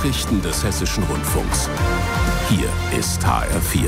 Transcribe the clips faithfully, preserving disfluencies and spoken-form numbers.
Nachrichten des Hessischen Rundfunks. Hier ist H R vier.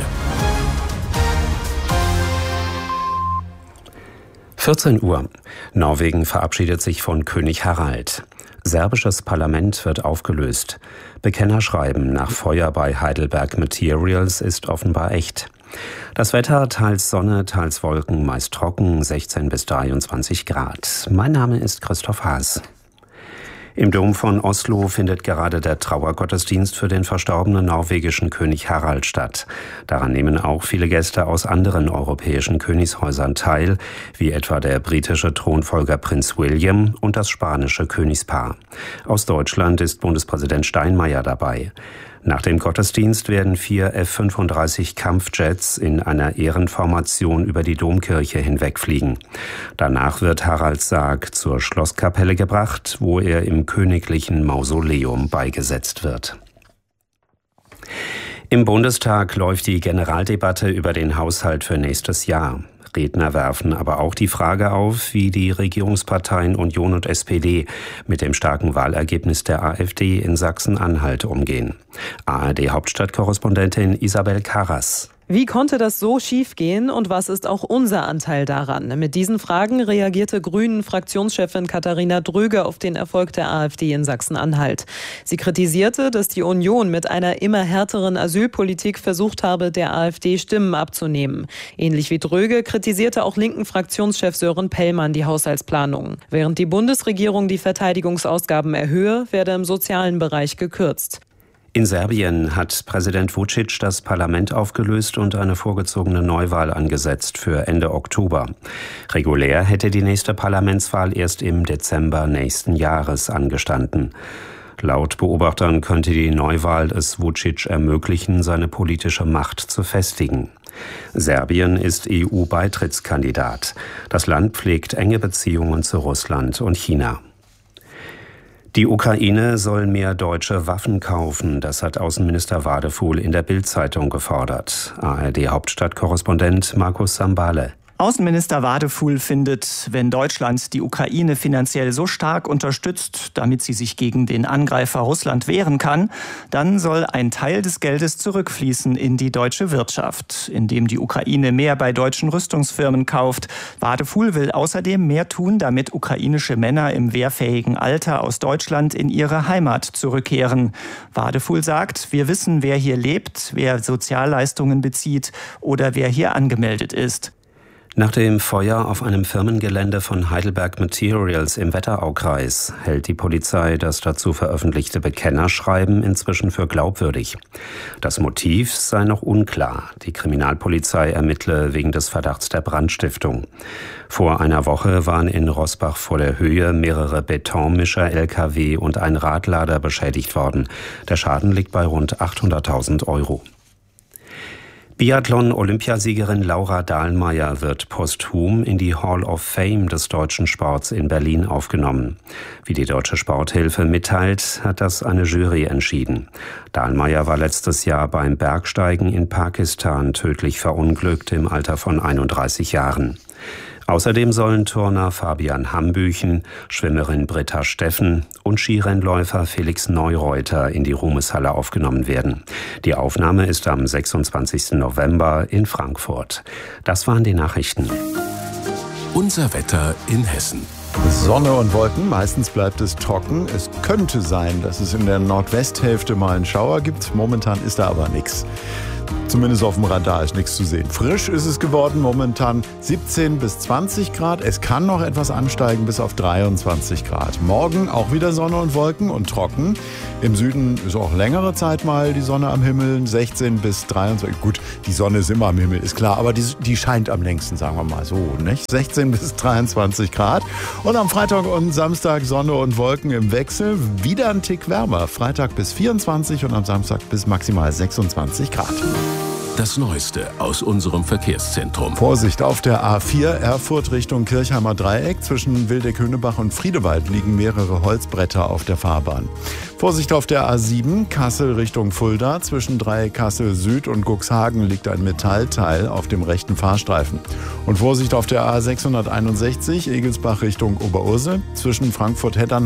vierzehn Uhr. Norwegen verabschiedet sich von König Harald. Serbisches Parlament wird aufgelöst. Bekennerschreiben nach Feuer bei Heidelberg Materials ist offenbar echt. Das Wetter, teils Sonne, teils Wolken, meist trocken, sechzehn bis dreiundzwanzig Grad. Mein Name ist Christoph Haas. Im Dom von Oslo findet gerade der Trauergottesdienst für den verstorbenen norwegischen König Harald statt. Daran nehmen auch viele Gäste aus anderen europäischen Königshäusern teil, wie etwa der britische Thronfolger Prinz William und das spanische Königspaar. Aus Deutschland ist Bundespräsident Steinmeier dabei. Nach dem Gottesdienst werden vier F fünfunddreißig Kampfjets in einer Ehrenformation über die Domkirche hinwegfliegen. Danach wird Haralds Sarg zur Schlosskapelle gebracht, wo er im königlichen Mausoleum beigesetzt wird. Im Bundestag läuft die Generaldebatte über den Haushalt für nächstes Jahr. Redner werfen aber auch die Frage auf, wie die Regierungsparteien Union und S P D mit dem starken Wahlergebnis der AfD in Sachsen-Anhalt umgehen. A R D-Hauptstadtkorrespondentin Isabel Karras. Wie konnte das so schiefgehen und was ist auch unser Anteil daran? Mit diesen Fragen reagierte Grünen-Fraktionschefin Katharina Dröge auf den Erfolg der AfD in Sachsen-Anhalt. Sie kritisierte, dass die Union mit einer immer härteren Asylpolitik versucht habe, der AfD Stimmen abzunehmen. Ähnlich wie Dröge kritisierte auch linken Fraktionschef Sören Pellmann die Haushaltsplanung. Während die Bundesregierung die Verteidigungsausgaben erhöhe, werde im sozialen Bereich gekürzt. In Serbien hat Präsident Vučić das Parlament aufgelöst und eine vorgezogene Neuwahl angesetzt für Ende Oktober. Regulär hätte die nächste Parlamentswahl erst im Dezember nächsten Jahres angestanden. Laut Beobachtern könnte die Neuwahl es Vučić ermöglichen, seine politische Macht zu festigen. Serbien ist E U-Beitrittskandidat. Das Land pflegt enge Beziehungen zu Russland und China. Die Ukraine soll mehr deutsche Waffen kaufen, das hat Außenminister Wadefuhl in der Bild-Zeitung gefordert. A R D-Hauptstadtkorrespondent Markus Sambale. Außenminister Wadefuhl findet, wenn Deutschland die Ukraine finanziell so stark unterstützt, damit sie sich gegen den Angreifer Russland wehren kann, dann soll ein Teil des Geldes zurückfließen in die deutsche Wirtschaft, indem die Ukraine mehr bei deutschen Rüstungsfirmen kauft. Wadefuhl will außerdem mehr tun, damit ukrainische Männer im wehrfähigen Alter aus Deutschland in ihre Heimat zurückkehren. Wadefuhl sagt, wir wissen, wer hier lebt, wer Sozialleistungen bezieht oder wer hier angemeldet ist. Nach dem Feuer auf einem Firmengelände von Heidelberg Materials im Wetteraukreis hält die Polizei das dazu veröffentlichte Bekennerschreiben inzwischen für glaubwürdig. Das Motiv sei noch unklar. Die Kriminalpolizei ermittle wegen des Verdachts der Brandstiftung. Vor einer Woche waren in Roßbach vor der Höhe mehrere Betonmischer, L K W und ein Radlader beschädigt worden. Der Schaden liegt bei rund achthunderttausend Euro. Biathlon-Olympiasiegerin Laura Dahlmeier wird posthum in die Hall of Fame des deutschen Sports in Berlin aufgenommen. Wie die Deutsche Sporthilfe mitteilt, hat das eine Jury entschieden. Dahlmeier war letztes Jahr beim Bergsteigen in Pakistan tödlich verunglückt im Alter von einunddreißig Jahren. Außerdem sollen Turner Fabian Hambüchen, Schwimmerin Britta Steffen und Skirennläufer Felix Neureuter in die Ruhmeshalle aufgenommen werden. Die Aufnahme ist am sechsundzwanzigsten November in Frankfurt. Das waren die Nachrichten. Unser Wetter in Hessen. Sonne und Wolken, meistens bleibt es trocken. Es könnte sein, dass es in der Nordwesthälfte mal einen Schauer gibt. Momentan ist da aber nichts. Zumindest auf dem Radar ist nichts zu sehen. Frisch ist es geworden, momentan siebzehn bis zwanzig Grad. Es kann noch etwas ansteigen bis auf dreiundzwanzig Grad. Morgen auch wieder Sonne und Wolken und trocken. Im Süden ist auch längere Zeit mal die Sonne am Himmel, sechzehn bis dreiundzwanzig. Gut, die Sonne ist immer am Himmel, ist klar, aber die, die scheint am längsten, sagen wir mal so, nicht? sechzehn bis dreiundzwanzig Grad. Und am Freitag und Samstag Sonne und Wolken im Wechsel. Wieder ein Tick wärmer. Freitag bis vierundzwanzig und am Samstag bis maximal sechsundzwanzig Grad. Das Neueste aus unserem Verkehrszentrum. Vorsicht, auf der A vier Erfurt Richtung Kirchheimer Dreieck. Zwischen Wildeck-Hönebach und Friedewald liegen mehrere Holzbretter auf der Fahrbahn. Vorsicht auf der A sieben Kassel Richtung Fulda. Zwischen Dreieck Kassel Süd und Cuxhagen liegt ein Metallteil auf dem rechten Fahrstreifen. Und Vorsicht auf der A sechshunderteinundsechzig Egelsbach Richtung Oberursel. Zwischen Frankfurt-Hetternheim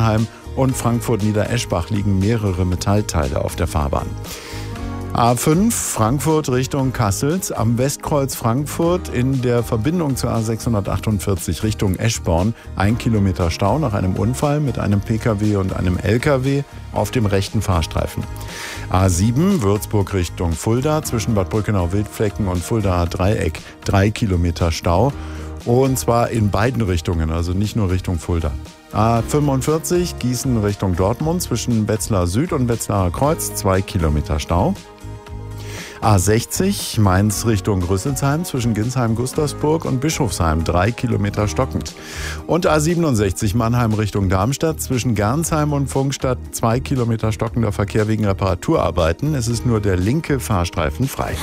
und Frankfurt-Niedereschbach liegen mehrere Metallteile auf der Fahrbahn. A fünf Frankfurt Richtung Kassels, am Westkreuz Frankfurt in der Verbindung zur A sechshundertachtundvierzig Richtung Eschborn. Ein Kilometer Stau nach einem Unfall mit einem Pkw und einem Lkw auf dem rechten Fahrstreifen. A sieben Würzburg Richtung Fulda zwischen Bad Brückenau-Wildflecken und Fuldaer Dreieck. Drei Kilometer Stau und zwar in beiden Richtungen, also nicht nur Richtung Fulda. A fünfundvierzig Gießen Richtung Dortmund zwischen Wetzlar Süd und Wetzlarer Kreuz. Zwei Kilometer Stau. A sechzig Mainz Richtung Rüsselsheim zwischen Ginsheim-Gustavsburg und Bischofsheim, drei Kilometer stockend. Und A siebenundsechzig Mannheim Richtung Darmstadt zwischen Gernsheim und Pfungstadt, zwei Kilometer stockender Verkehr wegen Reparaturarbeiten. Es ist nur der linke Fahrstreifen frei.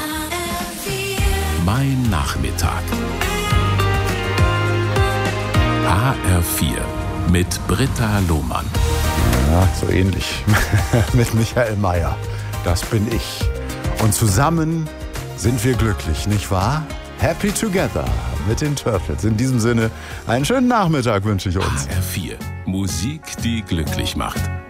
Mein Nachmittag. H R vier mit Britta Lohmann. Ja, so ähnlich. Mit Michael Mayer. Das bin ich. Und zusammen sind wir glücklich, nicht wahr? Happy Together mit den Turtles. In diesem Sinne, einen schönen Nachmittag wünsche ich uns. H R vier. Musik, die glücklich macht.